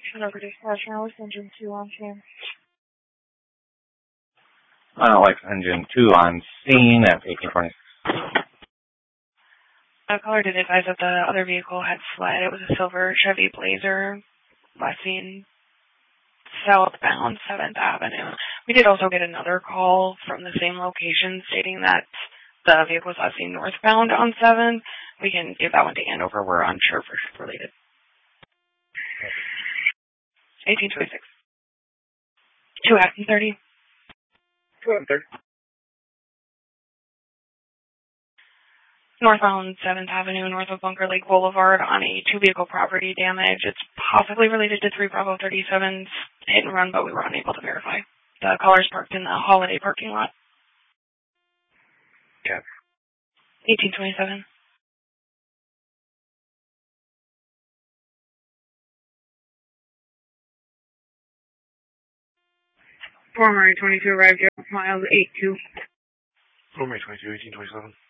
Over dispatch now with engine 2 on scene. Like engine 2 on scene at 1820. Caller did advise that the other vehicle had fled. It was a silver Chevy Blazer, last seen southbound 7th Avenue. We did also get another call from the same location stating that the vehicle was last seen northbound on 7th. We can give that one to Andover. We're unsure if it's related. 1826. 2 Acton 30. 2 Acton 30. Northbound 7th Avenue, north of Bunker Lake Boulevard on a 2-vehicle property damage. It's possibly related to 3 Bravo 37's hit and run, but we were unable to verify. The caller's parked in the Holiday parking lot. Yeah. 1827. Former 22 arrived here, miles 82. Former 22, 1827.